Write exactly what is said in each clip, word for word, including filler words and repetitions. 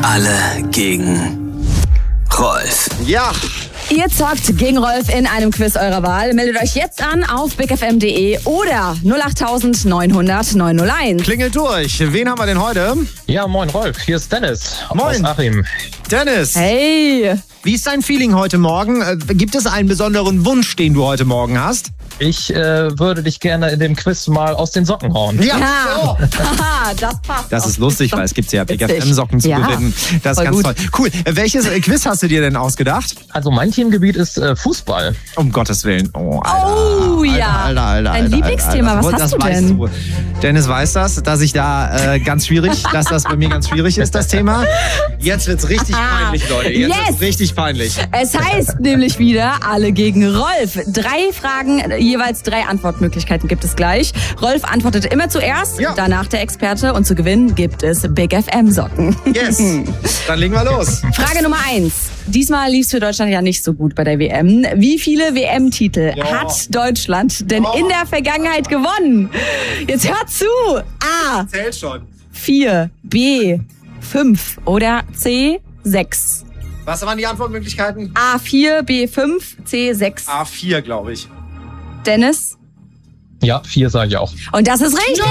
Alle gegen Rolf. Ja. Ihr zockt gegen Rolf in einem Quiz eurer Wahl. Meldet euch jetzt an auf big f m punkt d e oder null acht neunhundert neunhunderteins. Klingelt durch. Wen haben wir denn heute? Ja, moin Rolf, hier ist Dennis Moin. aus Achim. Dennis. Hey. Wie ist dein Feeling heute Morgen? Äh, Gibt es einen besonderen Wunsch, den du heute Morgen hast? Ich äh, würde dich gerne in dem Quiz mal aus den Socken hauen. Ja. Ja. Haha, das passt. Das ist lustig, weil es gibt ja Big F Witzig. M-Socken zu Ja. gewinnen. Das ist Voll ganz gut. toll. Cool. Äh, Welches äh, Quiz hast du dir denn ausgedacht? Also mein Themengebiet ist äh, Fußball. Um Gottes Willen. Oh, Alter. Oh, Alter, ja. Alter, Alter, Dein Alter, Lieblingsthema, Alter. was das hast du weißt denn? Du. Dennis weiß das, dass ich da äh, ganz schwierig, dass das bei mir ganz schwierig ist, das Thema. Jetzt wird's richtig peinlich, Leute. Jetzt Yes. wird's richtig peinlich. Es heißt nämlich wieder alle gegen Rolf. Drei Fragen, jeweils drei Antwortmöglichkeiten gibt es gleich. Rolf antwortet immer zuerst, Ja. danach der Experte und zu gewinnen gibt es Big F M-Socken. Yes. Dann legen wir los. Frage Nummer eins. Diesmal lief es für Deutschland ja nicht so gut bei der W M. Wie viele W M-Titel Ja. hat Deutschland denn in der Vergangenheit gewonnen? Jetzt hört zu. A. Zählt schon. vier, B. fünf oder C. sechs. Was waren die Antwortmöglichkeiten? A vier, B fünf, C sechs. A vier, glaube ich. Dennis? Ja, vier sage ich auch. Und das ist richtig!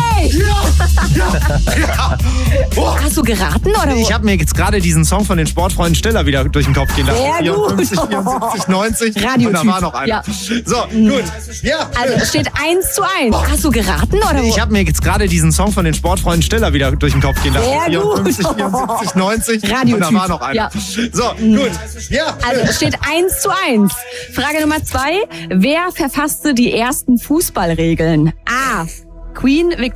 Ja. Oh. Hast du geraten oder wo? Ich habe mir jetzt gerade diesen Song von den Sportfreunden Stiller wieder durch den Kopf gehen lassen. Sehr gut. vierundfünfzig, vierundsiebzig, neunzig. Radiotyp. Und da war noch einer. Ja. So, gut. Ja. Also es steht eins zu eins. Hast du geraten oder wo? Ich habe mir jetzt gerade diesen Song von den Sportfreunden Stiller wieder durch den Kopf gehen lassen. Sehr gut. vierundfünfzig, vierundsiebzig, neunzig. Radiotyp. Und da war noch einer. Ja. So, gut. Ja. Also es steht eins zu eins. Frage Nummer zwei. Wer verfasste die ersten Fußballregeln? A. Queen Victoria.